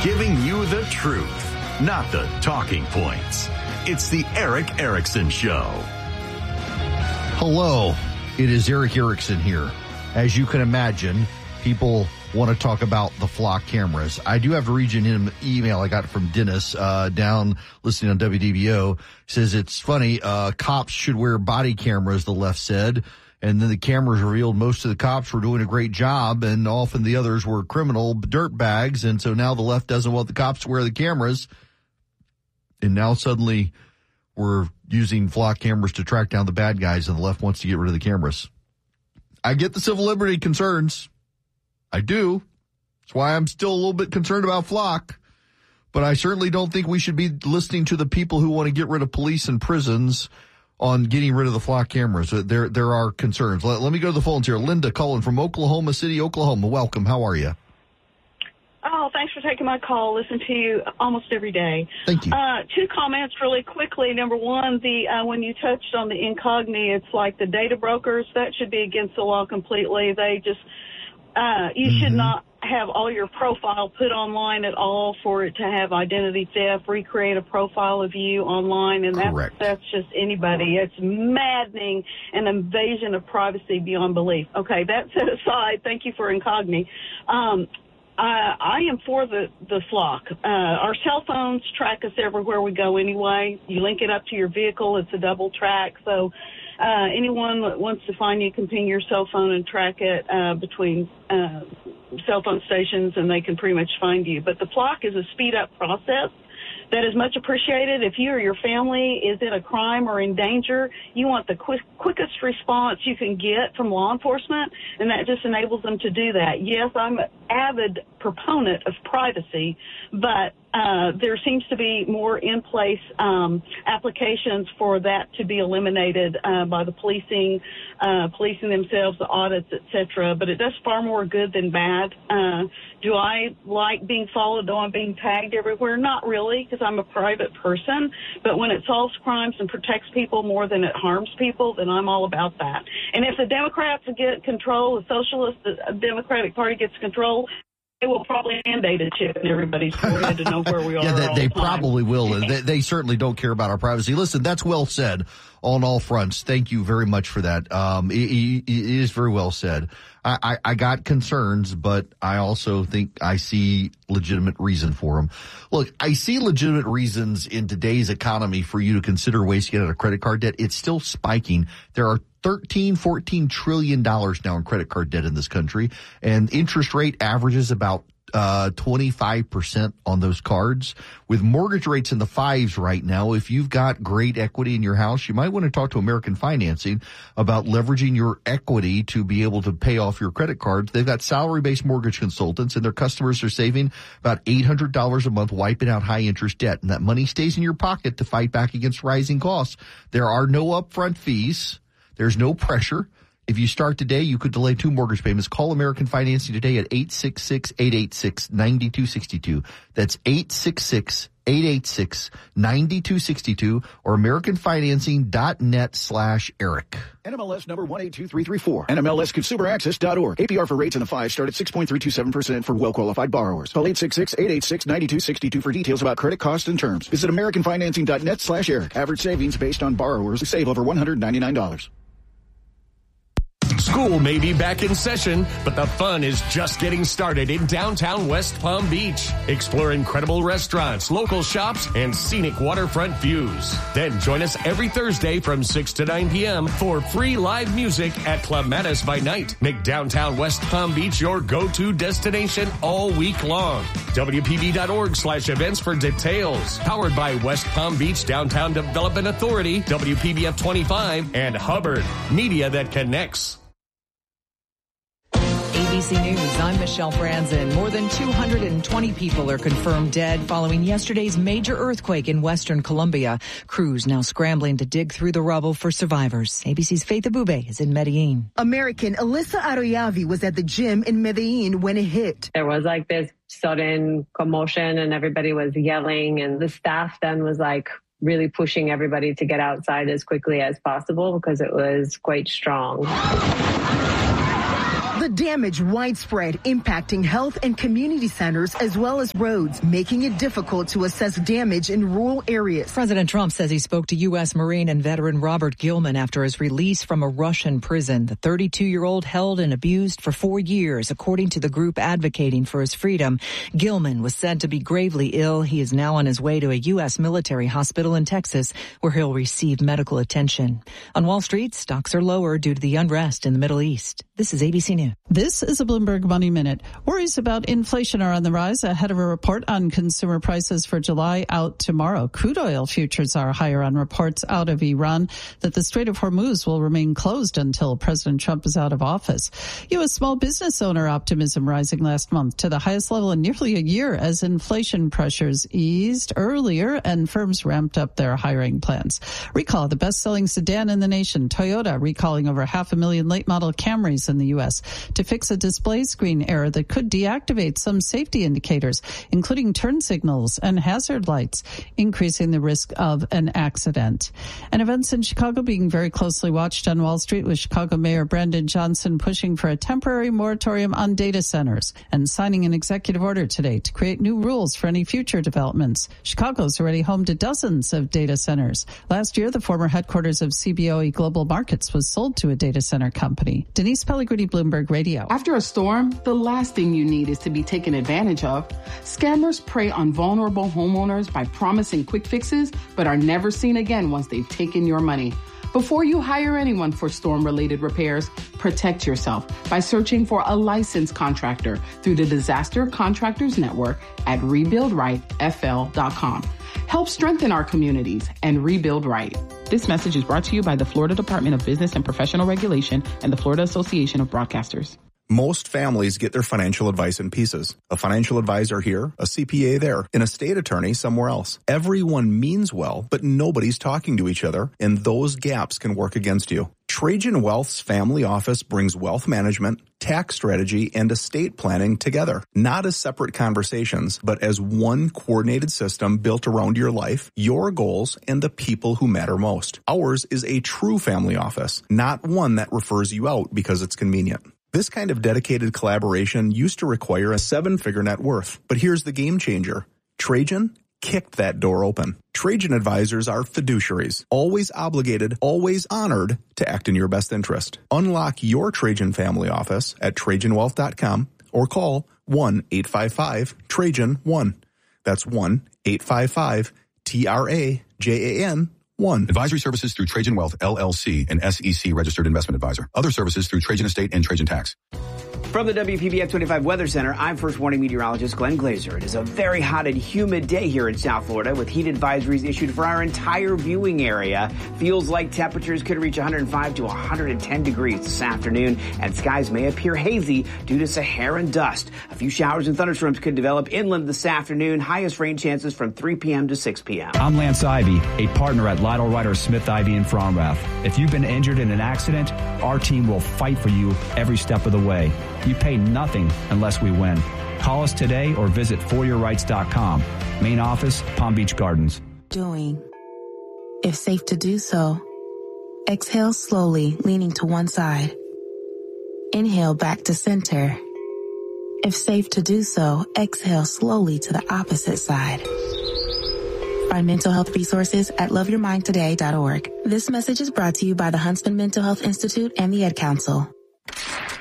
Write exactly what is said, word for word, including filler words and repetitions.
Giving you the truth, not the talking points. It's the Erick Erickson Show. Hello, it is Erick Erickson here. As you can imagine, people want to talk about the Flock cameras. I do have to read you an email I got from Dennis uh, down listening on W D B O. Says it's funny, uh, cops should wear body cameras, the left said. And then the cameras revealed most of the cops were doing a great job, and often the others were criminal dirtbags. And so now the left doesn't want the cops to wear the cameras. And now suddenly we're using Flock cameras to track down the bad guys, and the left wants to get rid of the cameras. I get the civil liberty concerns. I do. That's why I'm still a little bit concerned about Flock. But I certainly don't think we should be listening to the people who want to get rid of police and prisons on getting rid of the Flock cameras. There there are concerns. Let, let me go to the phones here. Linda calling from Oklahoma City, Oklahoma. Welcome. How are you? Oh, thanks for taking my call. Listen to you almost every day. Thank you. Uh, two comments really quickly. Number one, the uh, when you touched on the incogni, it's like the data brokers. That should be against the law completely. They just, uh, you mm-hmm. should not have all your profile put online at all for it to have identity theft, recreate a profile of you online, and that's, that's just anybody. It's maddening and invasion of privacy beyond belief. Okay, that set aside, thank you for incogni. Um, I, I am for the, the Flock. Uh, our cell phones track us everywhere we go anyway. You link it up to your vehicle, it's a double track, so uh, anyone that wants to find you can ping your cell phone and track it uh, between uh, cell phone stations, and they can pretty much find you. But the Flock is a speed-up process that is much appreciated. If you or your family is in a crime or in danger, you want the quick, quickest response you can get from law enforcement, and that just enables them to do that. Yes, I'm an avid proponent of privacy, but uh, there seems to be more in-place um, applications for that to be eliminated uh, by the policing, uh, policing themselves, the audits, et cetera. But it does far more good than bad. Uh, do I like being followed? Do I being tagged everywhere? Not really, because I'm a private person. But when it solves crimes and protects people more than it harms people, then I'm all about that. And if the Democrats get control, the Socialist the Democratic Party gets control, they will probably mandate a chip in everybody's forehead to know where we are. Yeah, they, all they the time. probably will. they, they certainly don't care about our privacy. Listen, that's well said on all fronts. Thank you very much for that. Um, it, it, it is very well said. I, I, I got concerns, but I also think I see legitimate reason for them. Look, I see legitimate reasons in today's economy for you to consider ways to get out of credit card debt. It's still spiking. There are thirteen, fourteen trillion dollars now in credit card debt in this country, and interest rate averages about uh twenty-five percent on those cards. With mortgage rates in the fives right now, if you've got great equity in your house, you might want to talk to American Financing about leveraging your equity to be able to pay off your credit cards. They've got salary-based mortgage consultants, and their customers are saving about eight hundred dollars a month wiping out high-interest debt, and that money stays in your pocket to fight back against rising costs. There are no upfront fees. There's no pressure. If you start today, you could delay two mortgage payments. Call American Financing today at eight six six, eight eight six, nine two six two. That's eight six six, eight eight six, nine two six two or americanfinancing.net slash Eric. N M L S number one eight two three three four. N M L S consumer access dot org. A P R for rates in the five start at six point three two seven percent for well-qualified borrowers. Call eight six six, eight eight six, nine two six two for details about credit costs and terms. Visit americanfinancing.net slash Eric. Average savings based on borrowers who save over one hundred ninety-nine dollars. School may be back in session, but the fun is just getting started in downtown West Palm Beach. Explore incredible restaurants, local shops, and scenic waterfront views. Then join us every Thursday from six to nine p.m. for free live music at Club Mattis by Night. Make downtown West Palm Beach your go-to destination all week long. W P B dot org slash events for details. Powered by West Palm Beach Downtown Development Authority, W P B F twenty-five, and Hubbard. Media that connects. A B C News, I'm Michelle Franzen. More than two hundred twenty people are confirmed dead following yesterday's major earthquake in western Colombia. Crews now scrambling to dig through the rubble for survivors. A B C's Faith Abube is in Medellin. American Alyssa Aroyavi was at the gym in Medellin when it hit. There was like this sudden commotion and everybody was yelling, and the staff then was like really pushing everybody to get outside as quickly as possible because it was quite strong. The damage widespread, impacting health and community centers as well as roads, making it difficult to assess damage in rural areas. President Trump says he spoke to U S Marine and veteran Robert Gilman after his release from a Russian prison. The thirty-two-year-old held and abused for four years, according to the group advocating for his freedom. Gilman was said to be gravely ill. He is now on his way to a U S military hospital in Texas, where he'll receive medical attention. On Wall Street, stocks are lower due to the unrest in the Middle East. This is A B C News. This is a Bloomberg Money Minute. Worries about inflation are on the rise ahead of a report on consumer prices for July out tomorrow. Crude oil futures are higher on reports out of Iran that the Strait of Hormuz will remain closed until President Trump is out of office. U S small business owner optimism rising last month to the highest level in nearly a year as inflation pressures eased earlier and firms ramped up their hiring plans. Recall, the best-selling sedan in the nation, Toyota, recalling over half a million late-model Camrys in the U S to fix a display screen error that could deactivate some safety indicators, including turn signals and hazard lights, increasing the risk of an accident. And events in Chicago being very closely watched on Wall Street, with Chicago Mayor Brandon Johnson pushing for a temporary moratorium on data centers and signing an executive order today to create new rules for any future developments. Chicago's already home to dozens of data centers. Last year, the former headquarters of C B O E Global Markets was sold to a data center company. Denise Pellegrini, Bloomberg Radio. After a storm, the last thing you need is to be taken advantage of. Scammers prey on vulnerable homeowners by promising quick fixes, but are never seen again once they've taken your money. Before you hire anyone for storm-related repairs, protect yourself by searching for a licensed contractor through the Disaster Contractors Network at rebuild right F L dot com. Help strengthen our communities and rebuild right. This message is brought to you by the Florida Department of Business and Professional Regulation and the Florida Association of Broadcasters. Most families get their financial advice in pieces. A financial advisor here, a C P A there, and a state attorney somewhere else. Everyone means well, but nobody's talking to each other, and those gaps can work against you. Trajan Wealth's family office brings wealth management, tax strategy, and estate planning together, not as separate conversations, but as one coordinated system built around your life, your goals, and the people who matter most. Ours is a true family office, not one that refers you out because it's convenient. This kind of dedicated collaboration used to require a seven-figure net worth, but here's the game changer. Trajan kicked that door open. Trajan advisors are fiduciaries, always obligated, always honored to act in your best interest. Unlock your Trajan family office at Trajan Wealth dot com or call one eight five five Trajan one. That's one eight five five T R A J A N one. Advisory services through Trajan Wealth, L L C, an S E C registered investment advisor. Other services through Trajan Estate and Trajan Tax. From the W P B F twenty-five Weather Center, I'm First Warning meteorologist Glenn Glazer. It is a very hot and humid day here in South Florida, with heat advisories issued for our entire viewing area. Feels like temperatures could reach one hundred five to one hundred ten degrees this afternoon, and skies may appear hazy due to Saharan dust. A few showers and thunderstorms could develop inland this afternoon. Highest rain chances from three p.m. to six p.m. I'm Lance Ivy, a partner at Lytle Ryder Smith Ivy in Fromrath. If you've been injured in an accident, our team will fight for you every step of the way. You pay nothing unless we win. Call us today or visit for your rights dot com. Main office, Palm Beach Gardens. Doing. If safe to do so, exhale slowly, leaning to one side. Inhale back to center. If safe to do so, exhale slowly to the opposite side. Find mental health resources at love your mind today dot org. This message is brought to you by the Huntsman Mental Health Institute and the Ad Council.